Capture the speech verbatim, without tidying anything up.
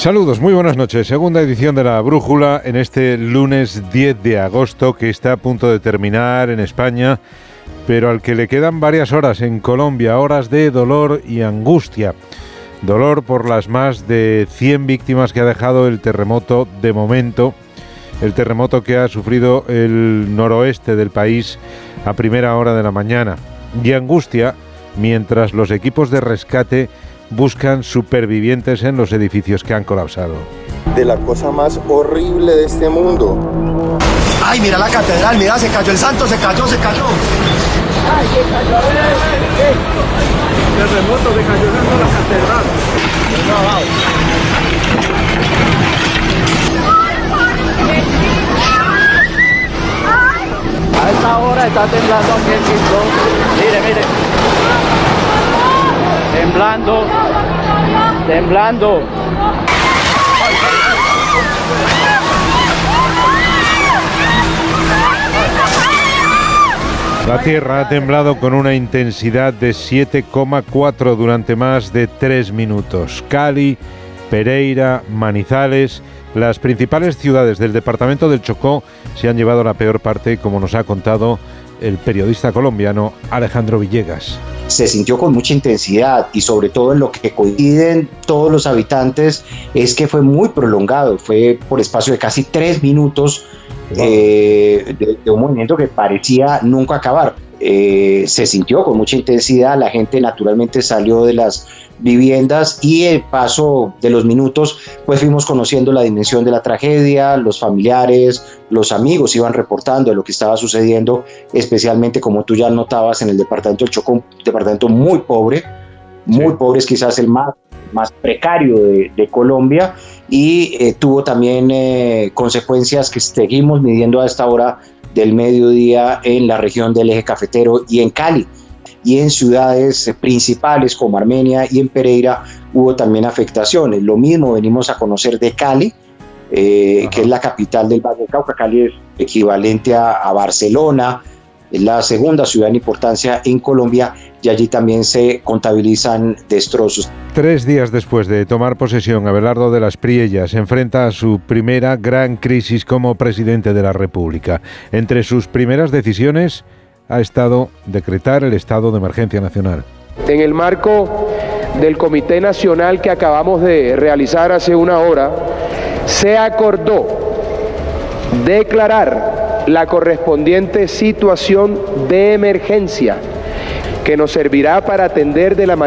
Saludos, muy buenas noches. Segunda edición de La Brújula en este lunes diez de agosto que está a punto de terminar en España, pero al que le quedan varias horas en Colombia, horas de dolor y angustia. Dolor por las más de cien víctimas que ha dejado el terremoto de momento, el terremoto que ha sufrido el noroeste del país a primera hora de la mañana. Y angustia mientras los equipos de rescate buscan supervivientes en los edificios que han colapsado. De la cosa más horrible de este mundo. ¡Ay, mira la catedral! ¡Mira, se cayó el santo! ¡Se cayó, se cayó! ¡Ay, se cayó! El terremoto, se cayó en la catedral. A esta hora está temblando aquí el Quindón. Mire, mire. Temblando. Temblando. La tierra ha temblado con una intensidad de siete coma cuatro durante más de tres minutos. Cali, Pereira, Manizales, las principales ciudades del departamento del Chocó se han llevado la peor parte, como nos ha contado el periodista colombiano Alejandro Villegas. Se sintió con mucha intensidad y sobre todo en lo que coinciden todos los habitantes es que fue muy prolongado, fue por espacio de casi tres minutos eh, de, de un movimiento que parecía nunca acabar. Eh, se sintió con mucha intensidad, la gente naturalmente salió de las viviendas y el paso de los minutos pues fuimos conociendo la dimensión de la tragedia, los familiares, los amigos iban reportando de lo que estaba sucediendo, especialmente como tú ya notabas en el departamento del Chocó, un departamento muy pobre, muy sí. pobre, es quizás el más, más precario de, de Colombia y eh, tuvo también eh, consecuencias que seguimos midiendo a esta hora del mediodía en la región del eje cafetero y en Cali. Y en ciudades principales como Armenia y en Pereira hubo también afectaciones. Lo mismo venimos a conocer de Cali, eh, que es la capital del Valle del Cauca. Cali es equivalente a, a Barcelona, es la segunda ciudad en importancia en Colombia y allí también se contabilizan destrozos. Tres días después de tomar posesión, Abelardo de las Priellas se enfrenta a su primera gran crisis como presidente de la República. Entre sus primeras decisiones ha estado decretar el estado de emergencia nacional. En el marco del Comité Nacional que acabamos de realizar hace una hora, se acordó declarar la correspondiente situación de emergencia que nos servirá para atender de la manera